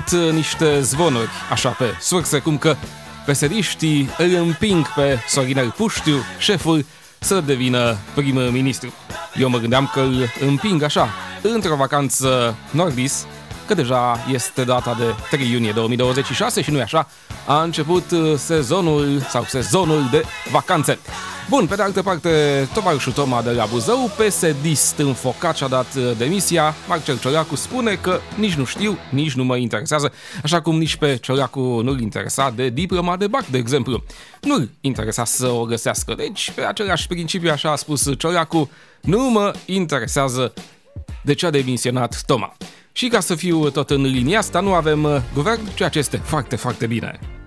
auzit niște zvonuri așa pe surse, cum că pesediștii îl împing pe Sorinel Puștiu, șeful, să devină prim-ministru. Eu mă gândeam că îl împing așa, într-o vacanță nordis, că deja este data de 3 iunie 2026 și nu-i așa, a început sezonul de vacanțe. Bun, pe de altă parte, tovarășul Toma de la Buzău, PSD-ist înfocat, și-a dat demisia. Marcel Ciolacu spune că nici nu știu, nici nu mă interesează, așa cum nici pe Ciolacu nu-l interesa de diploma de bac, de exemplu. Nu-l interesa să o găsească, deci pe același principiu, așa a spus Ciolacu, nu mă interesează de ce a demisionat Toma. Și ca să fiu tot în linia asta, nu avem guvern, ceea ce este foarte, foarte bine.